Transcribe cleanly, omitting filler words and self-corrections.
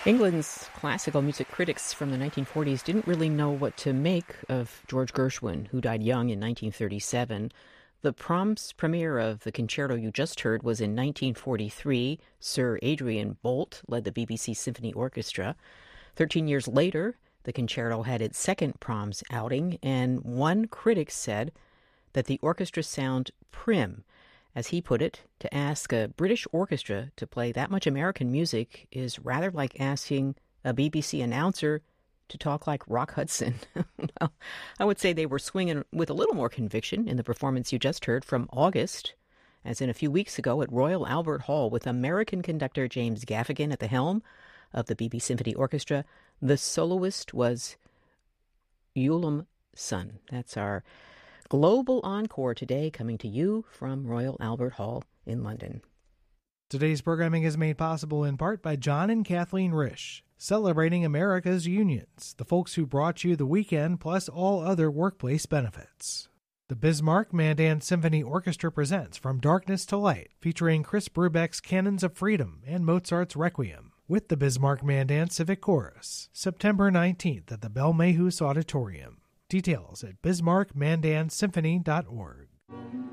England's classical music critics from the 1940s didn't really know what to make of George Gershwin, who died young in 1937. The Proms premiere of the concerto you just heard was in 1943. Sir Adrian Boult led the BBC Symphony Orchestra. 13 years later, the concerto had its second Proms outing, and one critic said that the orchestra sound prim. As he put it, to ask a British orchestra to play that much American music is rather like asking a BBC announcer to talk like Rock Hudson. Well, I would say they were swinging with a little more conviction in the performance you just heard from August, as in a few weeks ago at Royal Albert Hall with American conductor James Gaffigan at the helm of the BBC Symphony Orchestra. The soloist was Ullum Sun. That's our Global Encore today, coming to you from Royal Albert Hall in London. Today's programming is made possible in part by John and Kathleen Risch, celebrating America's unions, the folks who brought you the weekend plus all other workplace benefits. The Bismarck Mandan Symphony Orchestra presents From Darkness to Light, featuring Chris Brubeck's Canons of Freedom and Mozart's Requiem, with the Bismarck Mandan Civic Chorus, September 19th at the Belmehus Auditorium. Details at bismarckmandansymphony.org.